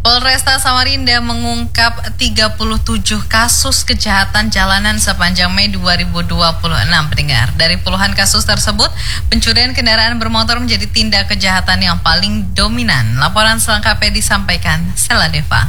Polresta Samarinda mengungkap 37 kasus kejahatan jalanan sepanjang Mei 2026. Pendengar, dari puluhan kasus tersebut, pencurian kendaraan bermotor menjadi tindak kejahatan yang paling dominan. Laporan selengkapnya disampaikan Sela Deva.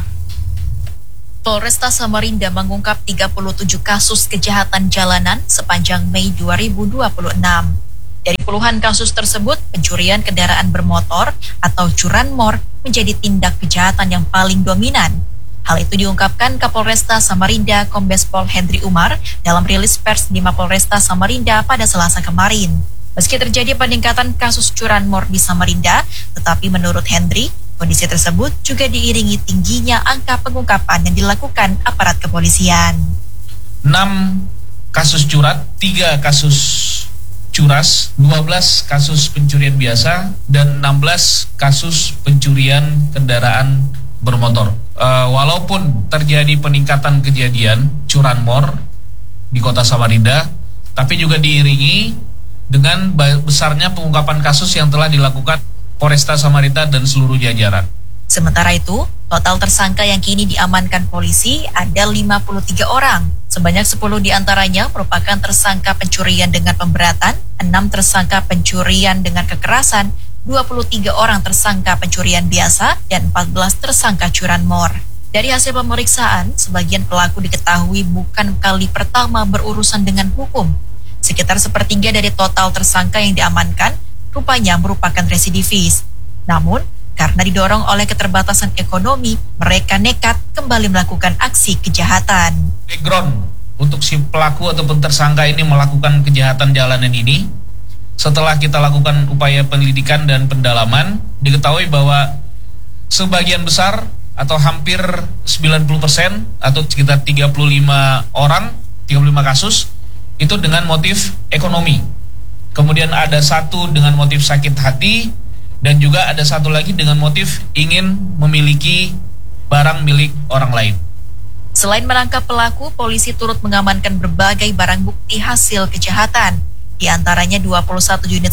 Polresta Samarinda mengungkap 37 kasus kejahatan jalanan sepanjang Mei 2026. Dari puluhan kasus tersebut, pencurian kendaraan bermotor atau curanmor menjadi tindak kejahatan yang paling dominan. Hal itu diungkapkan Kapolresta Samarinda Kombes Pol Hendri Umar dalam rilis pers di Mapolresta Samarinda pada Selasa kemarin. Meski terjadi peningkatan kasus curanmor di Samarinda, tetapi menurut Hendri, kondisi tersebut juga diiringi tingginya angka pengungkapan yang dilakukan aparat kepolisian. 6 kasus curat, 3 kasus curas, 12 kasus pencurian biasa, dan 16 kasus pencurian kendaraan bermotor. Walaupun terjadi peningkatan kejadian curanmor di kota Samarinda, tapi juga diiringi dengan besarnya pengungkapan kasus yang telah dilakukan Polresta Samarinda dan seluruh jajaran. Sementara itu, total tersangka yang kini diamankan polisi ada 53 orang. Sebanyak 10 diantaranya merupakan tersangka pencurian dengan pemberatan, 6 tersangka pencurian dengan kekerasan, 23 orang tersangka pencurian biasa, dan 14 tersangka curanmor. Dari hasil pemeriksaan, sebagian pelaku diketahui bukan kali pertama berurusan dengan hukum. Sekitar sepertiga dari total tersangka yang diamankan rupanya merupakan residivis. Namun, karena didorong oleh keterbatasan ekonomi, mereka nekat kembali melakukan aksi kejahatan. Background untuk si pelaku ataupun tersangka ini melakukan kejahatan jalanan ini, setelah kita lakukan upaya penyelidikan dan pendalaman, diketahui bahwa sebagian besar atau hampir 90% atau sekitar 35 orang, 35 kasus, itu dengan motif ekonomi. Kemudian ada satu dengan motif sakit hati, dan juga ada satu lagi dengan motif ingin memiliki barang milik orang lain. Selain menangkap pelaku, polisi turut mengamankan berbagai barang bukti hasil kejahatan. Di antaranya 21 unit